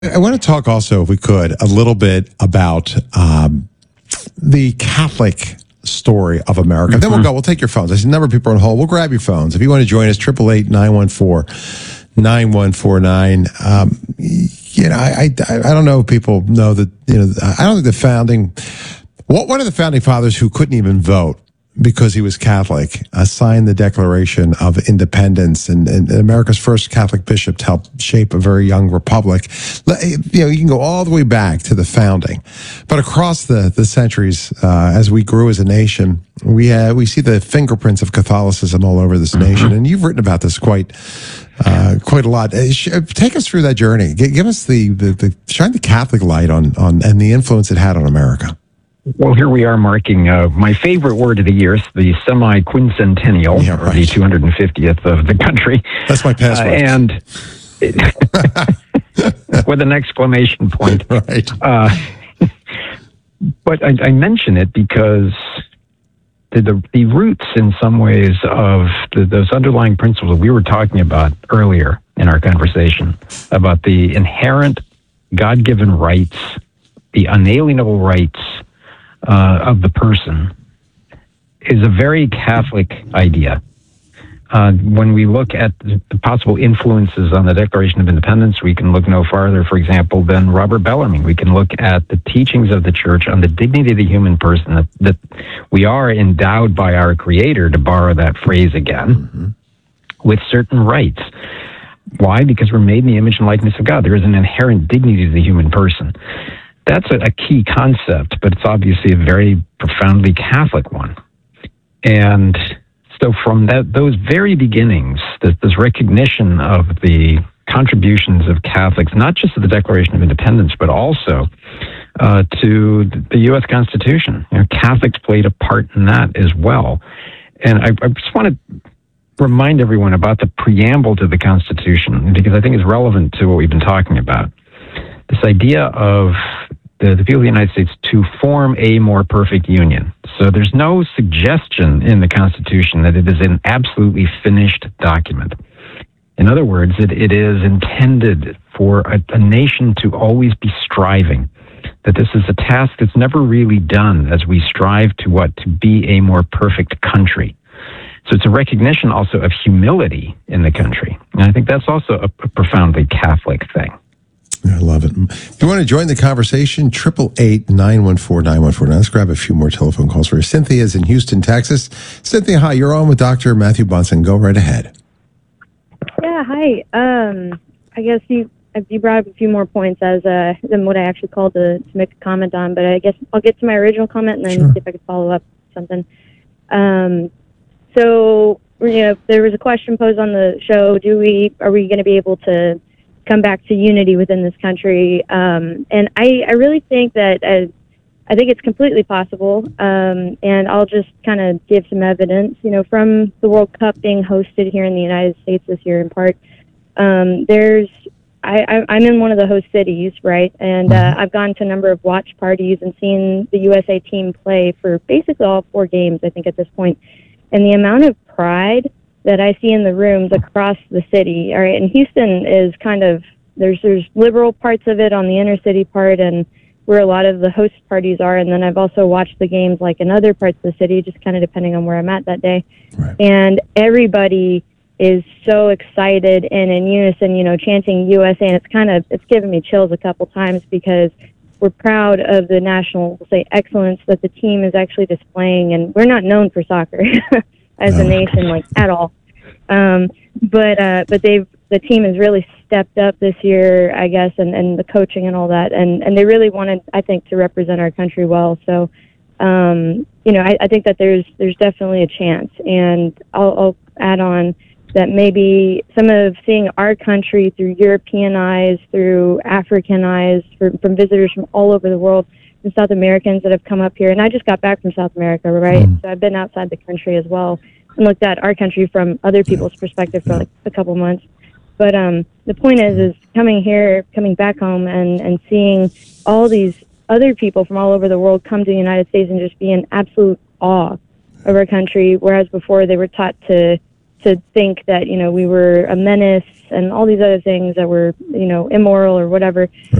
I want to talk also, if we could, a little bit about the Catholic story of America. Then we'll take your phones. I see a number of people on hold. We'll grab your phones. If you want to join us, 888-914-9149. I don't know if people know that, I don't think the founding, one of the founding fathers who couldn't even vote because he was Catholic, signed the Declaration of Independence, and America's first Catholic bishop to help shape a very young republic. You can go all the way back to the founding, but across the centuries, as we grew as a nation, we see the fingerprints of Catholicism all over this nation, and you've written about this quite a lot. Take us through that journey. Give us the shine the Catholic light on and the influence it had on America. Well, here we are marking my favorite word of the year, the semi-quincentennial, or the 250th of the country. That's my password. And with an exclamation point. Right. But I mention it because the roots, in some ways, of those underlying principles we were talking about earlier in our conversation, about the inherent God-given rights, the unalienable rights of the person, is a very Catholic idea. When we look at the possible influences on the Declaration of Independence, we can look no farther, for example, than Robert Bellarmine. We can look at the teachings of the Church on the dignity of the human person, that we are endowed by our Creator, to borrow that phrase again, with certain rights. Why? Because we're made in the image and likeness of God. There is an inherent dignity to the human person. That's a key concept, but it's obviously a very profoundly Catholic one. And so from those very beginnings, this recognition of the contributions of Catholics, not just to the Declaration of Independence, but also to the U.S. Constitution. Catholics played a part in that as well. And I just want to remind everyone about the preamble to the Constitution, because I think it's relevant to what we've been talking about. This idea of the people of the United States to form a more perfect union. So there's no suggestion in the Constitution that it is an absolutely finished document. In other words, it is intended for a nation to always be striving, that this is a task that's never really done as we strive to be a more perfect country. So it's a recognition also of humility in the country. And I think that's also a profoundly Catholic thing. I love it. If you want to join the conversation, 888-914-9149. Let's grab a few more telephone calls for you. Cynthia's in Houston, Texas. Cynthia, hi. You're on with Dr. Matthew Bunson. Go right ahead. Yeah, hi. I guess you brought up a few more points than what I actually called to make a comment on, but I guess I'll get to my original comment and then see if I could follow up something. So, there was a question posed on the show, are we going to be able to come back to unity within this country? And I really think that I think it's completely possible. And I'll just kind of give some evidence, from the World Cup being hosted here in the United States this year in part. I'm in one of the host cities, right? And I've gone to a number of watch parties and seen the USA team play for basically all 4 games, I think, at this point. And the amount of pride that I see in the rooms across the city, all right, and Houston is kind of, there's liberal parts of it on the inner city part and where a lot of the host parties are, and then I've also watched the games like in other parts of the city, just kind of depending on where I'm at that day. Right. And everybody is so excited and in unison, chanting USA, and it's given me chills a couple times because we're proud of the national, excellence that the team is actually displaying, and we're not known for soccer as a nation, at all. But the team has really stepped up this year, I guess, and the coaching and all that, and they really wanted, I think, to represent our country well. So, I think that there's definitely a chance, and I'll add on that maybe some of seeing our country through European eyes, through African eyes, from visitors from all over the world, and South Americans that have come up here. And I just got back from South America, right? So I've been outside the country as well and looked at our country from other people's perspective for a couple months. But the point is coming back home and seeing all these other people from all over the world come to the United States and just be in absolute awe of our country, whereas before they were taught to to think that, we were a menace and all these other things that were, immoral or whatever.